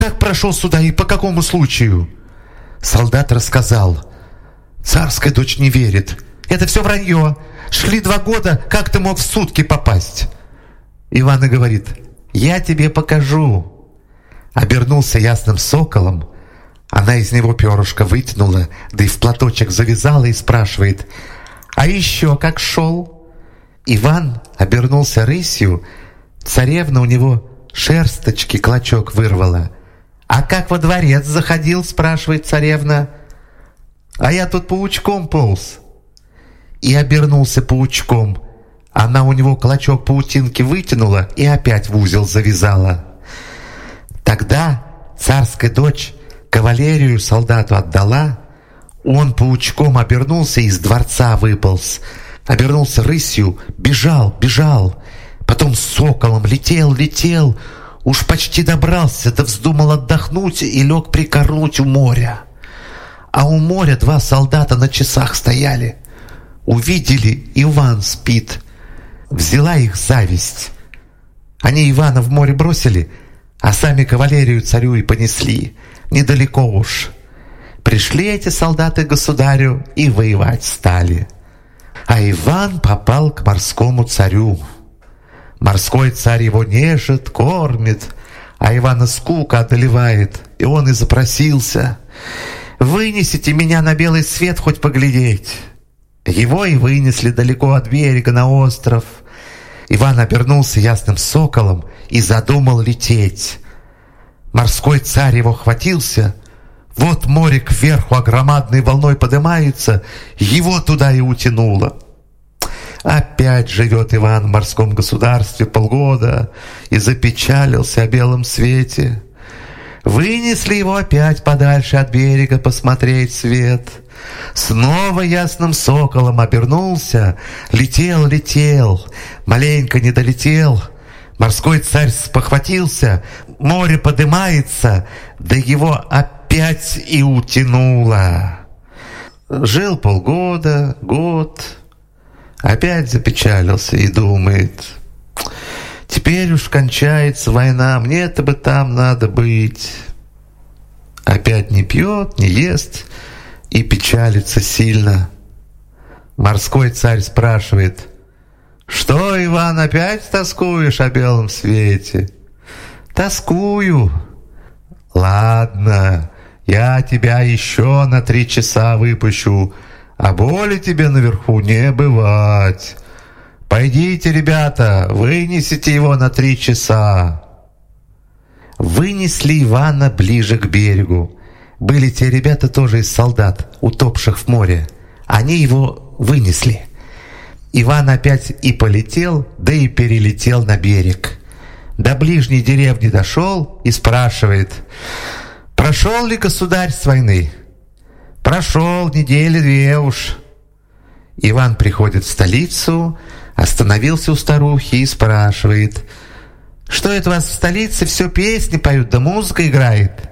как прошел сюда и по какому случаю?» Солдат рассказал. Царская дочь не верит. «Это все вранье. Шли 2 года, как ты мог в сутки попасть?» Иван и говорит: «Я тебе покажу». Обернулся ясным соколом. Она из него перышко вытянула, да и в платочек завязала и спрашивает: «А еще как шел?» Иван обернулся рысью. Царевна у него шерсточки клочок вырвала. «А как во дворец заходил?» — спрашивает царевна. «А я тут паучком полз». И обернулся паучком. Она у него клочок паутинки вытянула и опять в узел завязала. Тогда царская дочь кавалерию солдату отдала. Он паучком обернулся и из дворца выполз. Обернулся рысью, бежал. Потом соколом летел. Уж почти добрался, да вздумал отдохнуть и лег прикорнуть у моря. А у моря 2 солдата на часах стояли. Увидели, Иван спит. Взяла их зависть. Они Ивана в море бросили, а сами кавалерию царю и понесли. Недалеко уж. Пришли эти солдаты к государю и воевать стали. А Иван попал к морскому царю. Морской царь его нежит, кормит, а Ивана скука одолевает, и он и запросился: «Вынесите меня на белый свет хоть поглядеть». Его и вынесли далеко от берега на остров. Иван обернулся ясным соколом и задумал лететь. Морской царь его хватился. Вот море кверху огромадной волной поднимается, его туда и утянуло. Опять живет Иван в морском государстве полгода и запечалился о белом свете. Вынесли его опять подальше от берега посмотреть свет. Снова ясным соколом обернулся, летел, маленько не долетел. Морской царь спохватился, море подымается, да его опять и утянуло. Жил полгода, год, опять запечалился и думает: теперь уж кончается война, мне-то бы там надо быть. Опять не пьет, не ест и печалится сильно. Морской царь спрашивает: «Что, Иван, опять тоскуешь о белом свете?» «Тоскую». «Ладно, я тебя еще на 3 часа выпущу, а боли тебе наверху не бывать. Пойдите, ребята, вынесите его на 3 часа». Вынесли Ивана ближе к берегу. Были те ребята тоже из солдат, утопших в море. Они его вынесли. Иван опять и полетел, да и перелетел на берег. До ближней деревни дошел и спрашивает: «Прошел ли государь с войны?» «Прошел, 2 недели уж». Иван приходит в столицу, остановился у старухи и спрашивает: «Что это у вас в столице все песни поют, да музыка играет?»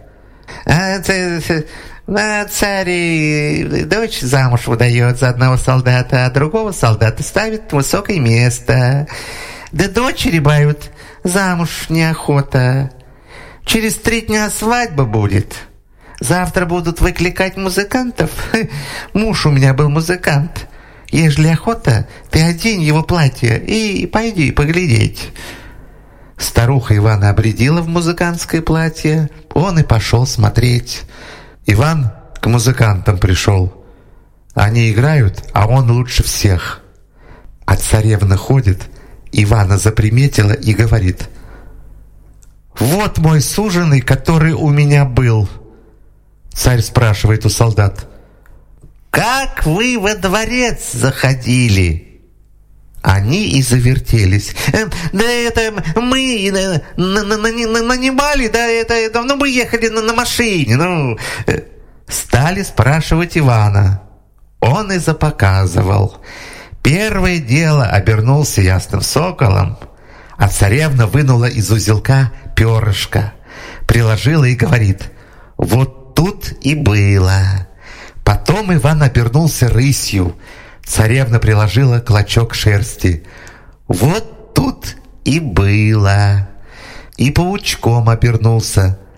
«Царь дочь замуж выдает за одного солдата, а другого солдата ставит в высокое место. Да дочери бают, замуж неохота. Через 3 дня свадьба будет. Завтра будут выкликать музыкантов. Муж у меня был музыкант. Ежели охота, ты одень его платье и пойди поглядеть». Старуха Ивана обрядила в музыкантское платье, он и пошел смотреть. Иван к музыкантам пришел. Они играют, а он лучше всех. А царевна ходит, Ивана заприметила и говорит: «Вот мой суженый, который у меня был». Царь спрашивает у солдат: «Как вы во дворец заходили?» Они и завертелись. «Да это мы нанимали, да это мы ехали на машине». Стали спрашивать Ивана. Он и запоказывал. Первое дело обернулся ясным соколом, а царевна вынула из узелка перышко, приложила и говорит: «Вот тут и было». Потом Иван обернулся рысью. Царевна приложила клочок шерсти. «Вот тут и было». И паучком обернулся.